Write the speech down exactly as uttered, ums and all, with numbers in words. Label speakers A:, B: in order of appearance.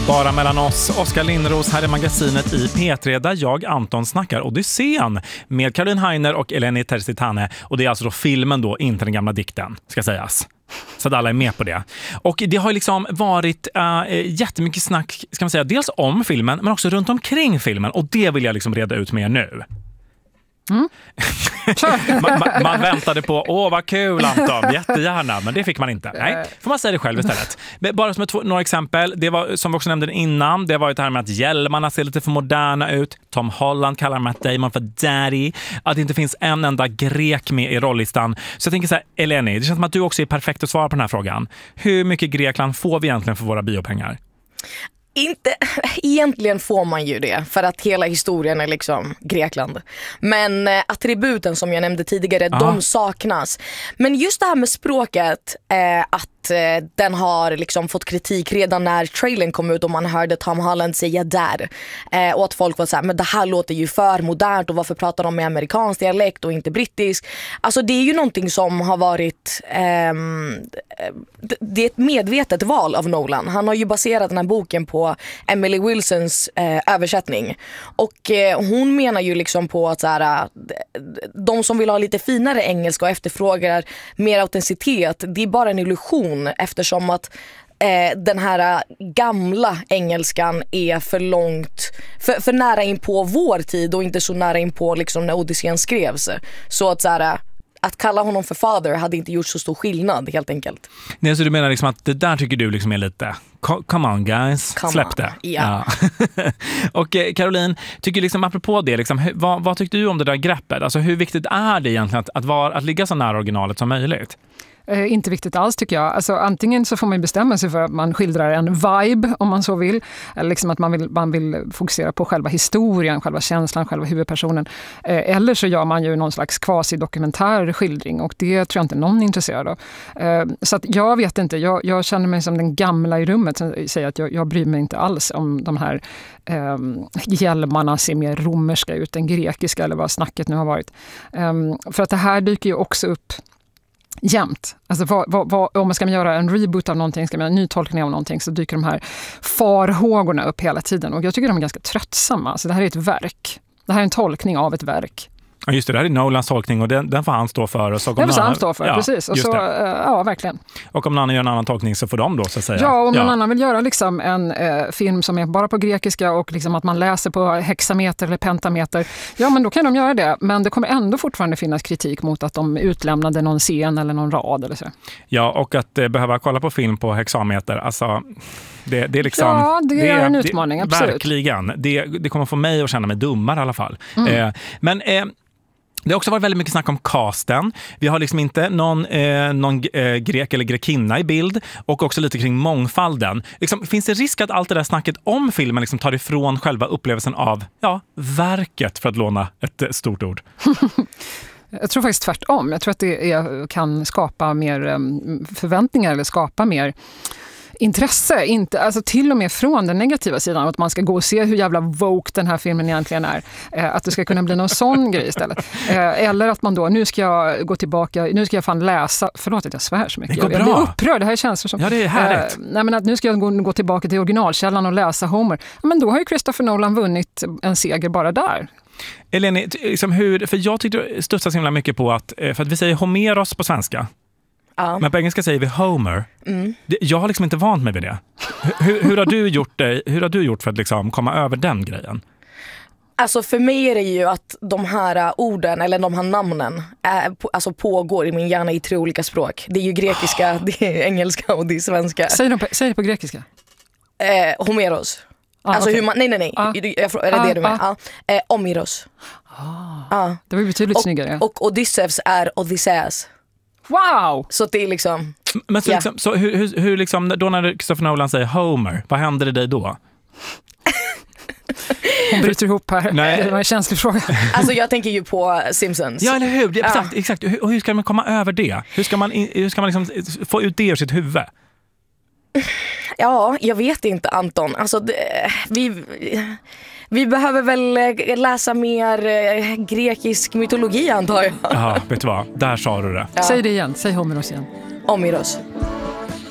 A: Bara mellan oss, Oskar Lindros här i magasinet i P tre där jag, Anton, snackar Odysseen med Caroline Heiner och Eleni Terzitane. Och det är alltså då filmen då, inte den gamla dikten, ska sägas. Så att alla är med på det. Och det har liksom varit äh, jättemycket snack, ska man säga, dels om filmen men också runt omkring filmen. Och det vill jag liksom reda ut med er nu. Mm. man, man, man väntade på, åh vad kul Anton, jättegärna, men det fick man inte. Nej, får man säga det själv istället. Bara som ett, några exempel, det var som vi också nämnde innan, det var ju det här med att hjälmarna ser lite för moderna ut. Tom Holland kallar Matt Damon för daddy. Att det inte finns en enda grek med i rollistan. Så jag tänker så här, Eleni, det känns som att du också är perfekt att svara på den här frågan. Hur mycket Grekland får vi egentligen för våra biopengar?
B: Inte, egentligen får man ju det för att hela historien är liksom Grekland. Men eh, attributen som jag nämnde tidigare, ah. de saknas. Men just det här med språket, eh, att eh, den har liksom fått kritik redan när trailern kom ut och man hörde Tom Holland säga där. Eh, och att folk var så här, men det här låter ju för modernt och varför pratar de med amerikansk dialekt och inte brittisk? Alltså det är ju någonting som har varit, eh, det är ett medvetet val av Nolan. Han har ju baserat den här boken på Emily Wilsons eh, översättning. Och eh, hon menar ju liksom på att så här, de som vill ha lite finare engelska och efterfrågar mer autenticitet, det är bara en illusion eftersom att eh, den här gamla engelskan är för långt, för, för nära in på vår tid och inte så nära in på liksom när Odysseen skrevs. Så att så här, att kalla honom för father hade inte gjort så stor skillnad helt enkelt.
A: Nej, så du menar liksom att det där tycker du liksom är lite come on guys,
B: come
A: släpp
B: on.
A: det.
B: Yeah.
A: Ja. Och eh, Caroline, tycker liksom apropå det, liksom, hur, vad, vad tyckte du om det där greppet? Alltså hur viktigt är det egentligen att, att, vara, att ligga så nära originalet som möjligt?
C: Eh, inte viktigt alls tycker jag. Alltså, antingen så får man bestämma sig för att man skildrar en vibe om man så vill. Eller liksom att man vill, man vill fokusera på själva historien, själva känslan, själva huvudpersonen. Eh, eller så gör man ju någon slags quasi-dokumentär skildring och det tror jag inte någon är intresserad av. Eh, så att jag vet inte, jag, jag känner mig som den gamla i rummet som säger att jag, jag bryr mig inte alls om de här eh, hjälmarna ser mer romerska ut än grekiska eller vad snacket nu har varit. Eh, för att det här dyker ju också upp jämt. Alltså vad, vad, vad, om man ska göra en reboot av någonting, ska man göra en ny tolkning av någonting så dyker de här farhågorna upp hela tiden och jag tycker de är ganska tröttsamma. Alltså det här är ett verk. Det här är en tolkning av ett verk.
A: Ja, just det, det här är Nolans tolkning och den, den får han stå för. Och så
C: den får han stå för, ja, precis. Och så, ja, verkligen.
A: Och om någon annan gör en annan tolkning så får de då så att säga.
C: Ja, om någon
A: ja.
C: annan vill göra liksom en eh, film som är bara på grekiska och liksom att man läser på hexameter eller pentameter, ja men då kan de göra det. Men det kommer ändå fortfarande finnas kritik mot att de utlämnade någon scen eller någon rad eller så.
A: Ja, och att eh, behöva kolla på film på hexameter, alltså det, det är liksom...
C: Ja, det, det är en utmaning,
A: det,
C: absolut.
A: Verkligen. Det, det kommer få mig att känna mig dummare i alla fall. Mm. Eh, men... Eh, Det har också varit väldigt mycket snack om casten. Vi har liksom inte någon, eh, någon eh, grek eller grekinna i bild och också lite kring mångfalden. Liksom, finns det risk att allt det där snacket om filmen liksom tar ifrån själva upplevelsen av ja, verket, för att låna ett eh, stort ord?
C: Jag tror faktiskt tvärtom. Jag tror att det är, kan skapa mer um, förväntningar eller skapa mer intresse, inte, alltså till och med från den negativa sidan, att man ska gå och se hur jävla woke den här filmen egentligen är. Eh, att det ska kunna bli någon sån grej istället. Eh, eller att man då, nu ska jag gå tillbaka, nu ska jag fan läsa, förlåt att jag svär så mycket.
A: Det går bra.
C: Jag blir upprörd, det här känns som...
A: Ja, det är härligt.
C: Eh, nej, men att nu ska jag gå, gå tillbaka till originalkällan och läsa Homer. Men då har ju Christopher Nolan vunnit en seger bara där.
A: Eleni, liksom hur, för jag tyckte det studsar så himla mycket på att, för att vi säger Homeros på svenska. Ja. Men på engelska säger vi Homer. Mm. Jag har liksom inte vant mig vid det. Hur, hur, har, du gjort det, hur har du gjort för att liksom komma över den grejen?
B: Alltså för mig är det ju att de här orden eller de här namnen är, alltså pågår i min hjärna i tre olika språk. Det är ju grekiska, oh. det är engelska och det är svenska.
C: Säg det på, säg det på grekiska.
B: Eh, Homeros. Ah, alltså okay. hur man, nej nej nej, ah. jag, är det ah, det du menar? Ah. Ah. Eh, Omiros.
C: Ah. Ah. Det var betydligt
B: och,
C: snyggare.
B: Och Odysseus är Odysseus.
C: Wow!
B: Så det är liksom...
A: Men så,
B: yeah.
A: liksom, så hur, hur, hur liksom, då när Christopher Nolan säger Homer, vad händer i dig då?
C: Hon bryter ihop här.
A: Nej.
C: Det var en känslig fråga.
B: Alltså jag tänker ju på Simpsons.
A: Ja, eller hur? Det, exakt, ja. exakt. Och hur ska man komma över det? Hur ska man, hur ska man liksom få ut det ur sitt huvud?
B: Ja, jag vet inte, Anton. Alltså, det, vi... Vi behöver väl läsa mer grekisk mytologi, antar jag.
A: Ja, vet du vad? Där sa du det.
C: Ja. Säg det igen. Säg Homeros igen.
B: Omiros.